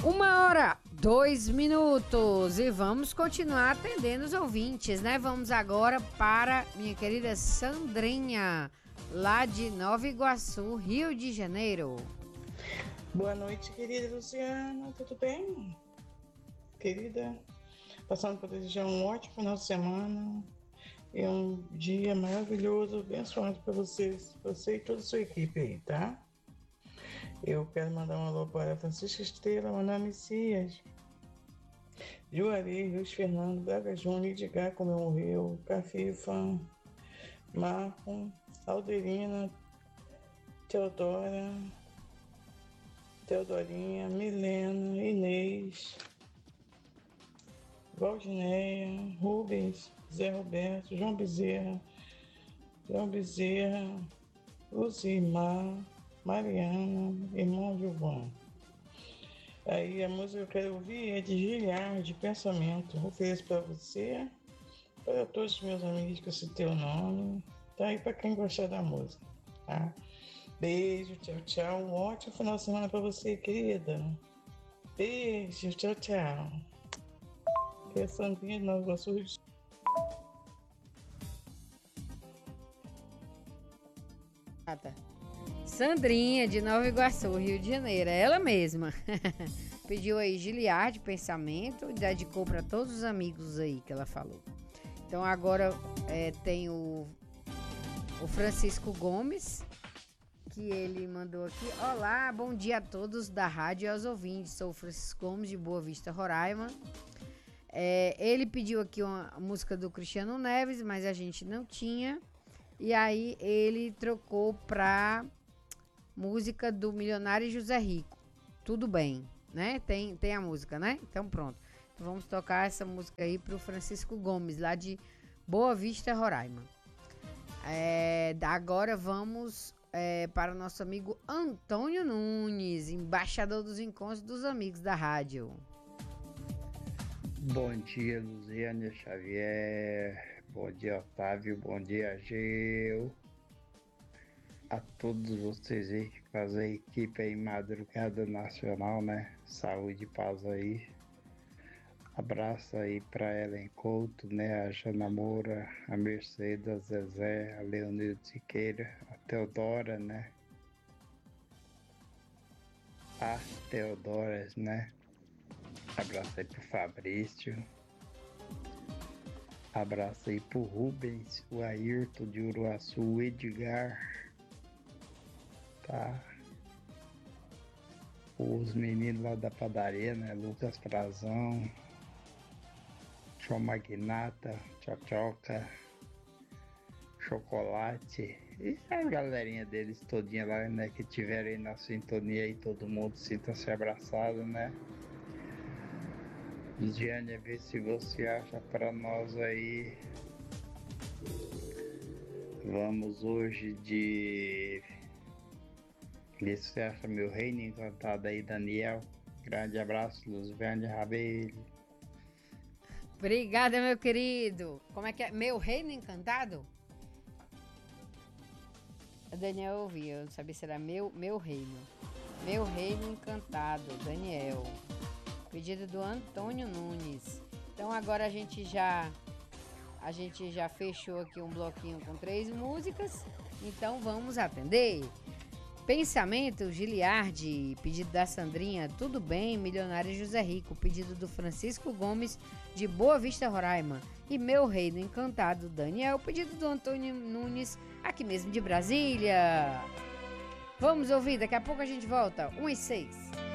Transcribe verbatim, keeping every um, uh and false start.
Uma hora, dois minutos e vamos continuar atendendo os ouvintes, né? Vamos agora para minha querida Sandrinha, lá de Nova Iguaçu, Rio de Janeiro. Boa noite, querida Luciana, tudo bem? Querida, passando para desejar um ótimo final de semana e um dia maravilhoso, abençoado para vocês, você e toda a sua equipe aí, tá? Eu quero mandar um alô para Francisca Estrela, Maná Messias, Juarez, Luiz Fernando, Braga Júnior, Edgar, como eu morreu, Cafifa, Marco, Alderina, Teodora, Teodorinha, Milena, Inês, Valdineia, Rubens, Zé Roberto, João Bezerra, João Bezerra, Luzimar, Mariana, irmão Gilvan. Aí a música que eu quero ouvir é de Giliard, Pensamento. Ofereço para você, para todos os meus amigos que eu citei o nome, tá? E para quem gostar da música, tá? Beijo, tchau, tchau. Um ótimo final de semana para você, querida. Beijo, tchau, tchau. Que é Sandrinha de Nova Iguaçu, Rio de Janeiro. Sandrinha de Nova Iguaçu, Rio de Janeiro, é ela mesma. Pediu aí Giliard, Pensamento, e dedicou para todos os amigos aí que ela falou. Então agora é, tem o, o Francisco Gomes, que ele mandou aqui. Olá, bom dia a todos da rádio e aos ouvintes. Sou o Francisco Gomes de Boa Vista, Roraima. É, ele pediu aqui uma música do Cristiano Neves, mas a gente não tinha. E aí ele trocou pra música do Milionário José Rico. Tudo bem, né? Tem, tem a música, né? Então pronto. Então vamos tocar essa música aí pro Francisco Gomes, lá de Boa Vista, Roraima. É, agora vamos é, para o nosso amigo Antônio Nunes, embaixador dos encontros dos amigos da rádio. Bom dia, Luziane Xavier. Bom dia, Otávio. Bom dia, Geu. A todos vocês aí que fazem a equipe aí Madrugada Nacional, né? Saúde e paz aí. Abraço aí pra Ellen Couto, né? A Jana Moura, a Mercedes, a Zezé, a Leonildo Siqueira, a Teodora, né? A Teodoras, né? Abraço aí pro Fabrício. Abraço aí pro Rubens, o Ayrton de Uruaçu, o Edgar. Tá? Os meninos lá da padaria, né? Lucas Frazão, João Magnata, Tchotchoca, Chocolate. E a galerinha deles todinha lá, né? Que tiveram aí na sintonia aí, todo mundo sinta-se abraçado, né? Diane, vê se você acha pra nós aí. Vamos hoje de... Vê se você acha Meu Reino Encantado aí, Daniel. Grande abraço, Luzverne Rabelho. Obrigada, meu querido. Como é que é? Meu Reino Encantado? A Daniel ouviu, eu não sabia se era meu, meu Reino. Meu Reino Encantado, Daniel. Pedido do Antônio Nunes. Então agora a gente já a gente já fechou aqui um bloquinho com três músicas. Então vamos atender. Pensamento, Giliard, pedido da Sandrinha, Tudo Bem, Milionário José Rico, pedido do Francisco Gomes, de Boa Vista, Roraima. E Meu Reino Encantado, Daniel, pedido do Antônio Nunes, aqui mesmo de Brasília. Vamos ouvir, daqui a pouco a gente volta. um e seis.